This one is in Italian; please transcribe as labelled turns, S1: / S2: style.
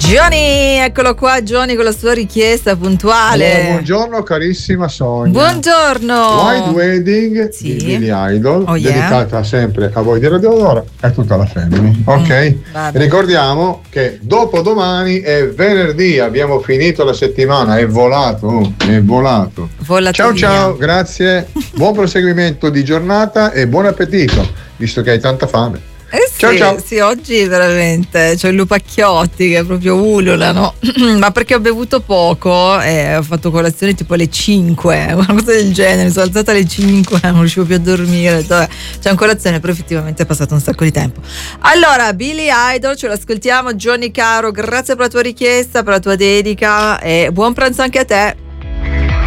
S1: Johnny, eccolo qua, Johnny con la sua richiesta puntuale.
S2: Allora, buongiorno carissima Sonia.
S1: Buongiorno.
S2: White Wedding di Billy Idol, dedicata sempre a voi di Radio Aurora e a tutta la family. Ok? Ricordiamo che dopo domani è venerdì, abbiamo finito la settimana, è volato. Ciao ciao, grazie, buon proseguimento di giornata e buon appetito, visto che hai tanta fame.
S1: Sì, ciao. Sì, oggi veramente c'ho il lupacchiotti che proprio ululano, ma perché ho bevuto poco e ho fatto colazione tipo alle 5, una cosa del genere, mi sono alzata alle 5, non riuscivo più a dormire, c'è una colazione, però effettivamente è passato un sacco di tempo. Allora, Billy Idol, ce l'ascoltiamo. Johnny caro, grazie per la tua richiesta, per la tua dedica e buon pranzo anche a te.